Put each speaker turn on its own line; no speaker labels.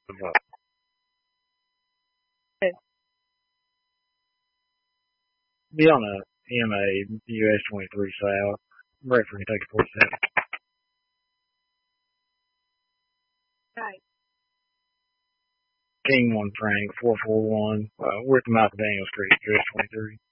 Be on a MA US 23 South. I'm ready for Kentucky 47.
Right.
King 1 Frank 441. We're at the mouth of Daniel Street, US 23.